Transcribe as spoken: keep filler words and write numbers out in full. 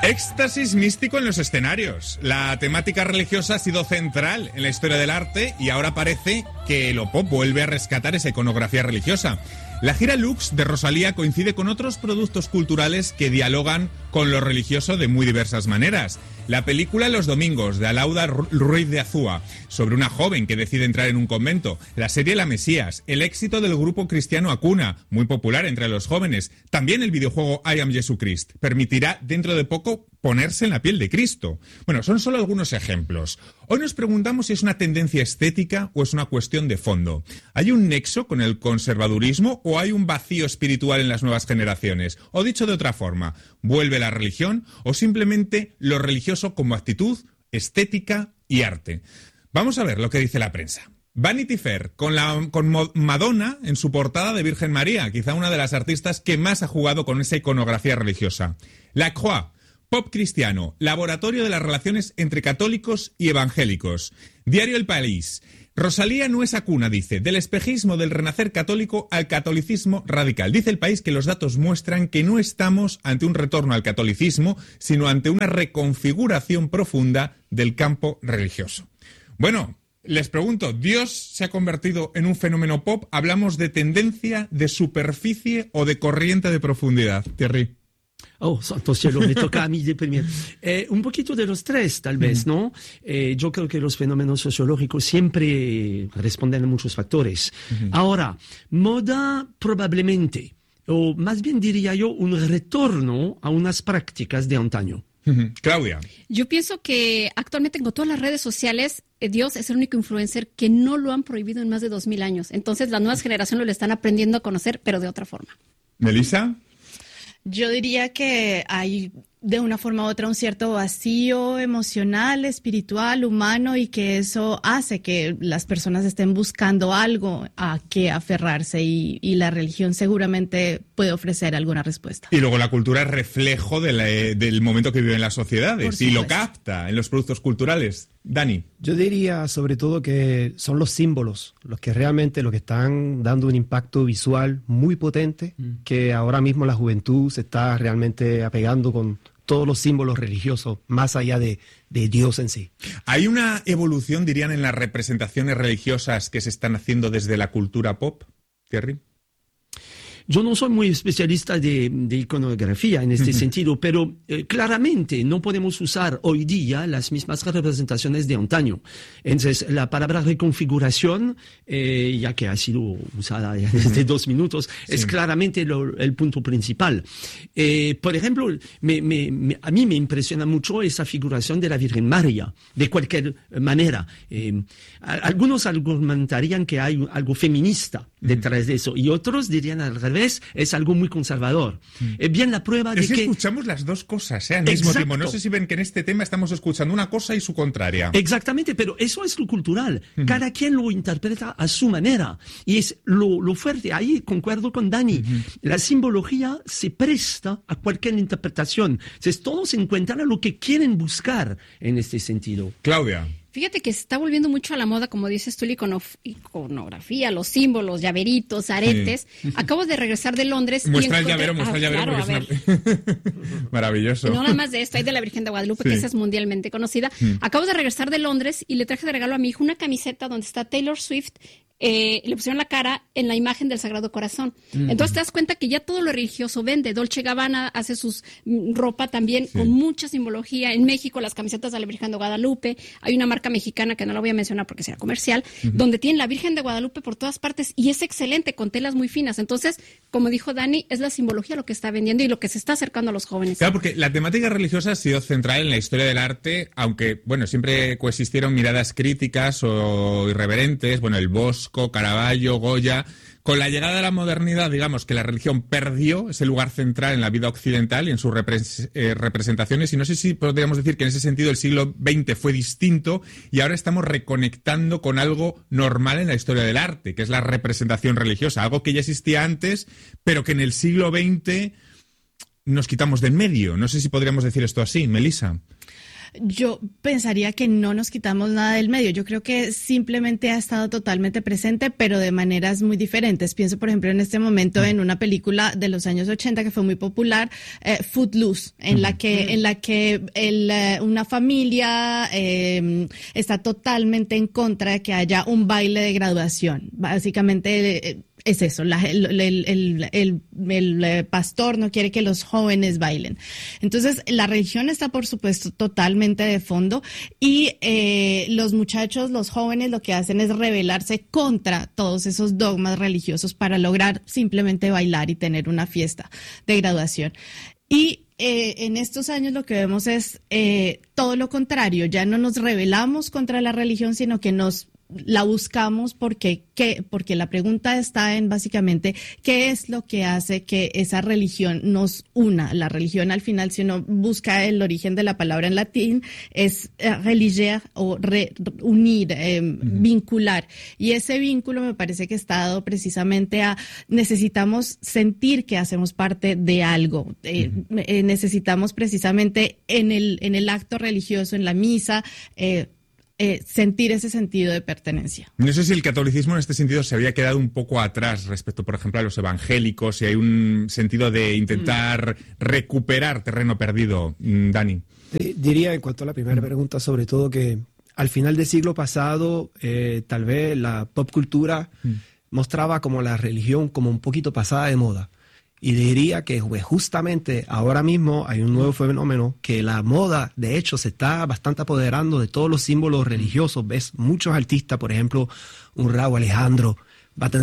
Éxtasis místico en los escenarios. La temática religiosa ha sido central en la historia del arte y ahora parece que lo pop vuelve a rescatar esa iconografía religiosa. La gira Lux de Rosalía coincide con otros productos culturales que dialogan con lo religioso de muy diversas maneras. La película Los Domingos, de Alauda Ruiz de Azúa, sobre una joven que decide entrar en un convento. La serie La Mesías, el éxito del grupo cristiano Acuna, muy popular entre los jóvenes. También el videojuego I Am Jesucrist permitirá dentro de poco ponerse en la piel de Cristo. Bueno, son solo algunos ejemplos. Hoy nos preguntamos si es una tendencia estética o es una cuestión de fondo. ¿Hay un nexo con el conservadurismo o hay un vacío espiritual en las nuevas generaciones? O dicho de otra forma, ¿vuelve la religión o simplemente lo religioso como actitud, estética y arte? Vamos a ver lo que dice la prensa. Vanity Fair, con, la, con Madonna en su portada de Virgen María, quizá una de las artistas que más ha jugado con esa iconografía religiosa. La Croix, pop cristiano, laboratorio de las relaciones entre católicos y evangélicos. Diario El País. Rosalía no es Acuna, dice, del espejismo del renacer católico al catolicismo radical. Dice El País que los datos muestran que no estamos ante un retorno al catolicismo, sino ante una reconfiguración profunda del campo religioso. Bueno, les pregunto, ¿Dios se ha convertido en un fenómeno pop? ¿Hablamos de tendencia, de superficie o de corriente de profundidad? Thierry. Oh, santo cielo, me toca a mí de primero. Eh, un poquito de los tres, tal vez, ¿no? Eh, yo creo que los fenómenos sociológicos siempre responden a muchos factores. Uh-huh. Ahora, moda probablemente, o más bien diría yo, un retorno a unas prácticas de antaño. Uh-huh. Claudia. Yo pienso que actualmente con todas las redes sociales, Dios es el único influencer que no lo han prohibido en más de dos mil años. Entonces, las nuevas generaciones lo están aprendiendo a conocer, pero de otra forma. ¿Melissa? Yo diría que hay de una forma u otra un cierto vacío emocional, espiritual, humano, y que eso hace que las personas estén buscando algo a que aferrarse y, y la religión seguramente puede ofrecer alguna respuesta. Y luego la cultura es reflejo de la, del momento que viven las sociedades y lo capta en los productos culturales. Dani. Yo diría sobre todo que son los símbolos los que realmente lo que están dando un impacto visual muy potente, mm. que ahora mismo la juventud se está realmente apegando con todos los símbolos religiosos, más allá de, de Dios en sí. ¿Hay una evolución, dirían, en las representaciones religiosas que se están haciendo desde la cultura pop, Thierry? Yo no soy muy especialista de, de iconografía en este uh-huh. sentido, pero eh, claramente no podemos usar hoy día las mismas representaciones de antaño. Entonces, la palabra reconfiguración, eh, ya que ha sido usada desde uh-huh. dos minutos, sí. es claramente lo, el punto principal. Eh, por ejemplo, me, me, me, a mí me impresiona mucho esa figuración de la Virgen María, de cualquier manera. Eh, algunos argumentarían que hay algo feminista detrás uh-huh. de eso, y otros dirían al revés, es algo muy conservador. Mm. Es bien la prueba de es que... que... escuchamos las dos cosas, ¿eh? Al mismo Exacto. tiempo. No sé si ven que en este tema estamos escuchando una cosa y su contraria. Exactamente, pero eso es lo cultural. Mm. Cada quien lo interpreta a su manera. Y es lo, lo fuerte. Ahí concuerdo con Dani. Mm-hmm. La simbología se presta a cualquier interpretación. Entonces, todos encuentran lo que quieren buscar en este sentido. Claudia. Fíjate que se está volviendo mucho a la moda, como dices tú, la iconof- iconografía, los símbolos, llaveritos, aretes. Sí. Acabo de regresar de Londres. Muestra y el llavero, muestra ah, el llavero. Claro, porque es una... Maravilloso. Y no nada más de esto, hay de la Virgen de Guadalupe, sí. que esa es mundialmente conocida. Mm. Acabo de regresar de Londres y le traje de regalo a mi hijo una camiseta donde está Taylor Swift. Eh, le pusieron la cara en la imagen del Sagrado Corazón. Mm. Entonces te das cuenta que ya todo lo religioso vende. Dolce Gabbana hace sus mm, ropa también sí. con mucha simbología. En México las camisetas de la Virgen de Guadalupe. Hay una marca mexicana que no la voy a mencionar porque será comercial, uh-huh. donde tienen la Virgen de Guadalupe por todas partes y es excelente, con telas muy finas. Entonces, como dijo Dani, es la simbología lo que está vendiendo y lo que se está acercando a los jóvenes. Claro, porque la temática religiosa ha sido central en la historia del arte, aunque, bueno, siempre coexistieron miradas críticas o irreverentes, bueno, el Bosco, Caravaggio, Goya. Con la llegada de la modernidad, digamos que la religión perdió ese lugar central en la vida occidental y en sus repres- eh, representaciones, y no sé si podríamos decir que en ese sentido el siglo veinte fue distinto y ahora estamos reconectando con algo normal en la historia del arte, que es la representación religiosa, algo que ya existía antes, pero que en el siglo veinte nos quitamos de en medio. No sé si podríamos decir esto así, Melissa. Yo pensaría que no nos quitamos nada del medio. Yo creo que simplemente ha estado totalmente presente, pero de maneras muy diferentes. Pienso, por ejemplo, en este momento en una película de los años ochenta que fue muy popular, eh, Footloose, en la que, en la que el, eh, una familia eh, está totalmente en contra de que haya un baile de graduación. Básicamente, eh, es eso, la, el, el, el, el, el pastor no quiere que los jóvenes bailen. Entonces, la religión está, por supuesto, totalmente de fondo y eh, los muchachos, los jóvenes, lo que hacen es rebelarse contra todos esos dogmas religiosos para lograr simplemente bailar y tener una fiesta de graduación. Y eh, en estos años lo que vemos es eh, todo lo contrario, ya no nos rebelamos contra la religión, sino que nos la buscamos porque, ¿qué? Porque la pregunta está en básicamente qué es lo que hace que esa religión nos una. La religión al final, si uno busca el origen de la palabra en latín, es eh, religer o re, unir, eh, uh-huh. vincular. Y ese vínculo me parece que está dado precisamente a necesitamos sentir que hacemos parte de algo. Eh, uh-huh. eh, necesitamos precisamente en el, en el acto religioso, en la misa, eh, Eh, sentir ese sentido de pertenencia. No sé si el catolicismo en este sentido se había quedado un poco atrás respecto, por ejemplo, a los evangélicos, si hay un sentido de intentar mm. recuperar terreno perdido. Dani. Diría, en cuanto a la primera mm. pregunta, sobre todo que al final del siglo pasado, eh, tal vez la pop cultura mm. mostraba como la religión como un poquito pasada de moda. Y diría que pues, justamente ahora mismo hay un nuevo fenómeno que la moda, de hecho, se está bastante apoderando de todos los símbolos religiosos. Ves muchos artistas, por ejemplo, un Rauw Alejandro, va a tener